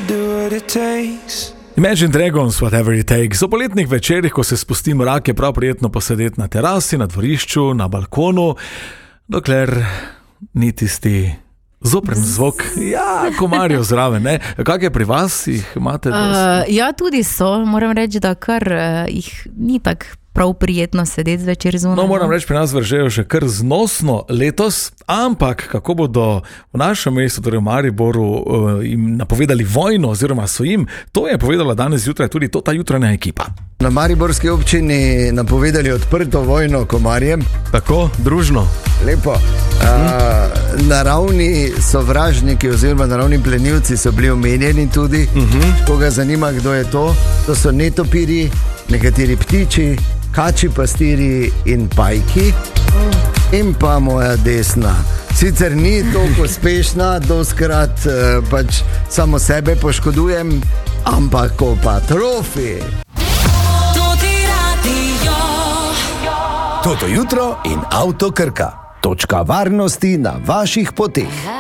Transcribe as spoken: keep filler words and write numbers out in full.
Imagine Dragons, Whatever It Takes. O poletnih večerih, ko se spusti mrak, je prav prijetno posedeti na terasi, na dvorišču, na balkonu, dokler ni tisti zopren zvok. Ja, komarjev zraven, ne? Kak je pri vas? Jih imate dosti? Uh, ja, tudi so. Moram reči, da kar uh, jih ni tak prav prijetno sedeti zvečer zunaj. No, moram reči, pri nas vržejo še kar znosno letos, ampak kako bodo v našem mestu, torej v Mariboru, uh, jim napovedali vojno, oziroma so jim, to je povedala danes jutraj tudi to ta jutranja ekipa. Na mariborski občini napovedali odprto vojno komarjem. Tako, družno. Lepo. Uh, naravni sovražniki oziroma naravni plenilci so bili omenjeni tudi. Uh-huh. Koga zanima, kdo je to? To so netopiri, nekateri ptiči, kači pastiri in pajki. In pa moja desna. Sicer ni toliko uspešna, doskrat uh, pač samo sebe poškodujem, ampak ko pa trofi. Toto jutro in Avto Krka. Točka varnosti na vaših poteh.